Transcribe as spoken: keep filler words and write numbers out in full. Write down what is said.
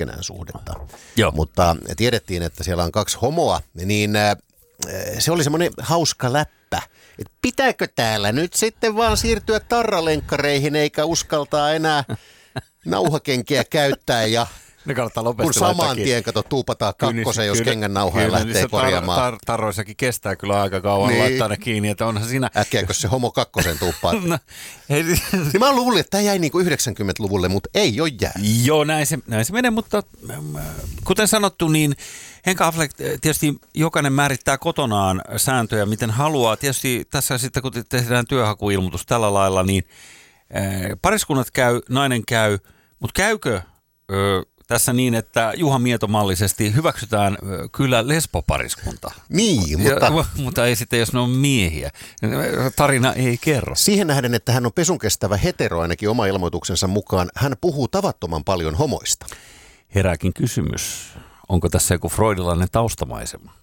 keskenään suhdetta. Joo. Mutta tiedettiin, että siellä on kaksi homoa, niin äh, se oli semmoinen hauska läppä. Et pitääkö täällä nyt sitten vaan siirtyä tarralenkkareihin eikä uskaltaa enää nauhakenkiä käyttää ja ne kannattaa kun saman tien kato tuupataan kakkosen, jos kengän nauhaa lähtee korjaamaan. Tar- tar- tarroissakin kestää kyllä aika kauan niin. laittaa ne kiinni, että onhan siinä... Äkkiäkö se homo kakkosen tuuppaa? no, hei, niin mä luulin, että tämä jäi niinku yhdeksänkymmentäluvulle, mutta ei ole jää. Joo, näin se, näin se menee, mutta kuten sanottu, niin Henk Affleck tietysti jokainen määrittää kotonaan sääntöjä, miten haluaa. Tietysti tässä sitten, kun tehdään työhakuilmoitus tällä lailla, niin pariskunnat käy, nainen käy, mutta käykö... Tässä niin, että Juha Mieto-mallisesti hyväksytään kyllä lesbopariskunta. Niin, mutta... Ja, mutta ei sitten, jos ne on miehiä. Tarina ei kerro. Siihen nähden, että hän on pesunkestävä hetero ainakin oma ilmoituksensa mukaan, hän puhuu tavattoman paljon homoista. Herääkin kysymys, onko tässä joku freudilainen taustamaisema?